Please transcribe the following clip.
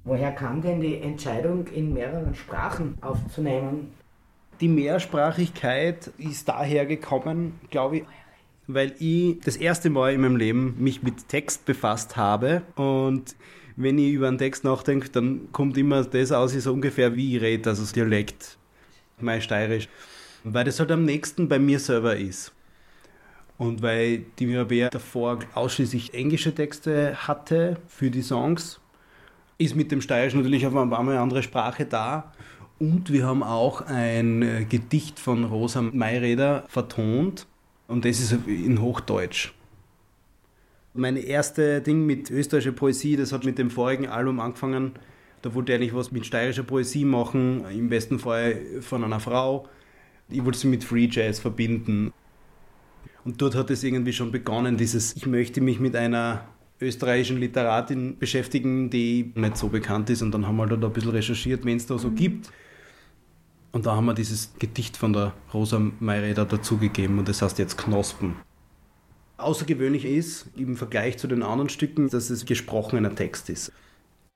Woher kam denn die Entscheidung, in mehreren Sprachen aufzunehmen? Die Mehrsprachigkeit ist daher gekommen, glaube ich, weil ich das erste Mal in meinem Leben mich mit Text befasst habe. Und wenn ich über einen Text nachdenke, dann kommt immer das aus, so ungefähr wie ich rede, also das Dialekt, mein Steirisch. Weil das halt am nächsten bei mir selber ist. Und weil die Mirabea davor ausschließlich englische Texte hatte für die Songs, ist mit dem Steirisch natürlich auf einmal eine andere Sprache da. Und wir haben auch ein Gedicht von Rosa Mayreder vertont. Und das ist in Hochdeutsch. Mein erstes Ding mit österreichischer Poesie, das hat mit dem vorigen Album angefangen. Da wollte ich eigentlich was mit steirischer Poesie machen, im besten Fall von einer Frau. Ich wollte sie mit Free Jazz verbinden. Und dort hat es irgendwie schon begonnen, ich möchte mich mit einer österreichischen Literatin beschäftigen, die nicht so bekannt ist. Und dann haben wir da ein bisschen recherchiert, wen es da so gibt. Und da haben wir dieses Gedicht von der Rosa Mayreder dazugegeben und das heißt jetzt Knospen. Außergewöhnlich ist, im Vergleich zu den anderen Stücken, dass es gesprochener Text ist.